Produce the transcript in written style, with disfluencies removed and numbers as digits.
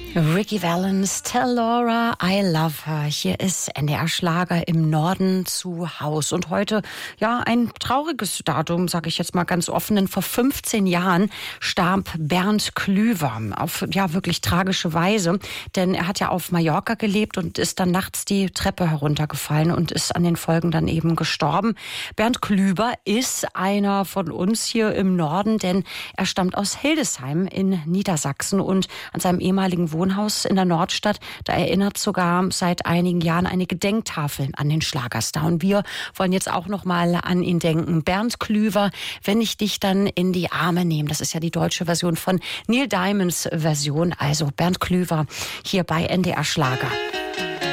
Ricky Valens, Tell Laura I Love Her. Hier ist NDR Schlager im Norden zu Haus. Und heute, ein trauriges Datum, sage ich jetzt mal ganz offen, denn vor 15 Jahren starb Bernd Klüver auf, wirklich tragische Weise. Denn er hat ja auf Mallorca gelebt und ist dann nachts die Treppe heruntergefallen und ist an den Folgen dann eben gestorben. Bernd Klüver ist einer von uns hier im Norden, denn er stammt aus Hildesheim in Niedersachsen und an seinem ehemaligen Wohnhaus in der Nordstadt, da erinnert sogar seit einigen Jahren eine Gedenktafel an den Schlagerstar. Und wir wollen jetzt auch noch mal an ihn denken. Bernd Klüver, wenn ich dich dann in die Arme nehme. Das ist ja die deutsche Version von Neil Diamonds Version. Also Bernd Klüver hier bei NDR Schlager.